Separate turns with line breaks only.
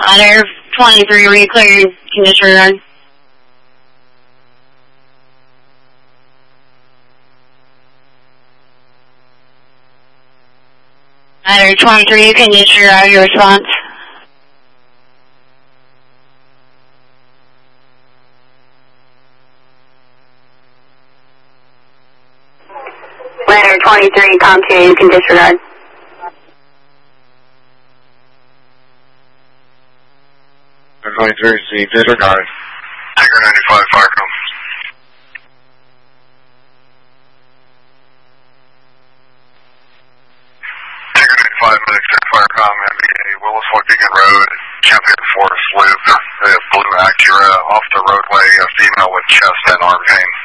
Ladder 23, were you cleared? Can disregard. Ladder 23, you can disregard your response. Ladder 23, COM2, you can disregard.
Ladder 23, C, disregard.
Tiger 95, Firecom. Tiger 95, Medic Firecom, MBA, Willis White Beacon Road, Champion Forest Loop, Blue Acura off the roadway, a female with chest and arm pain.